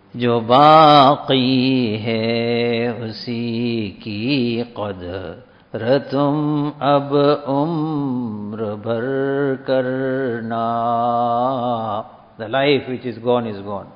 जो बाकी है उसी की कदर तुम अब उम्र भर करना. The life which is gone.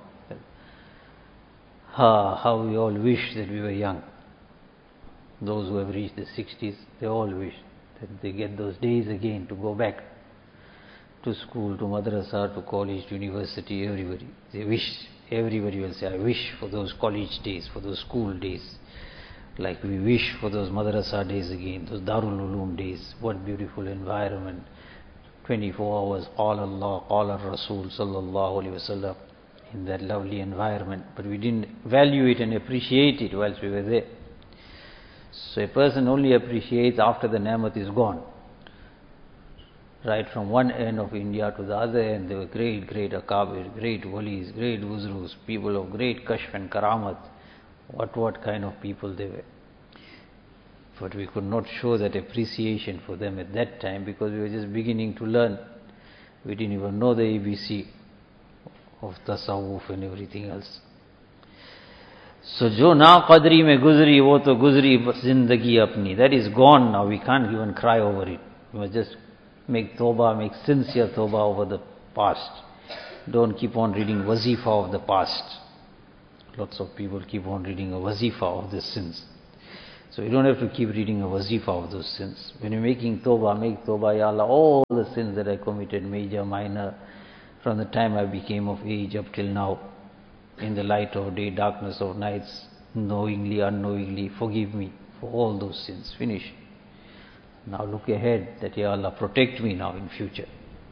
How we all wish that we were young. Those who have reached the 60s, they all wish that they get those days again to go back to school, to madrasa, to college, to university, everybody. They wish, everybody will say, I wish for those college days, for those school days. Like we wish for those madrasa days again, those Darul Uloom days. What beautiful environment. 24 hours, Qala Allah, Qala Rasul, Sallallahu Alaihi Wasallam, in that lovely environment. But we didn't value it and appreciate it whilst we were there. So a person only appreciates after the ni'mat is gone. Right from one end of India to the other end, there were great akabir, great walis, great wuzrus, people of great kashf and karamat. What kind of people they were. But we could not show that appreciation for them at that time because we were just beginning to learn. We didn't even know the ABC of tasawwuf and everything else. So jo na qadri mein guzri, wo to guzri zindagi apni. That is gone now. We can't even cry over it. We must just make tawbah, make sincere tawbah over the past. Don't keep on reading wazifa of the past. Lots of people keep on reading a wazifa of the sins. So you don't have to keep reading a wazifa of those sins. When you're making tawbah, make tawbah, Ya Allah, all the sins that I committed, major, minor, from the time I became of age up till now, in the light of day, darkness of nights, knowingly, unknowingly, forgive me for all those sins. Finish. Now look ahead that, Ya Allah, protect me now in future.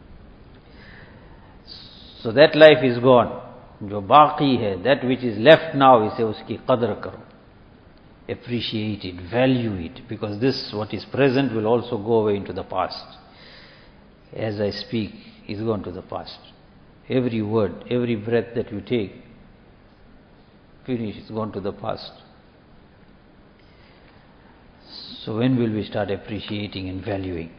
So that life is gone. Jo baqi hai, that which is left now, he says, uski qadr karo. Appreciate it, value it, because this, what is present, will also go away into the past. As I speak, is gone to the past. Every word, every breath that you take, finish, it's gone to the past. So when will we start appreciating and valuing?